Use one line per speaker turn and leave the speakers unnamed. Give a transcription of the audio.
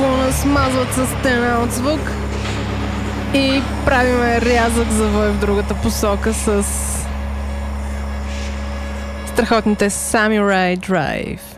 микрофона, смазват с стена от звук и правиме рязък завой в другата посока с страхотните Samurai Drive.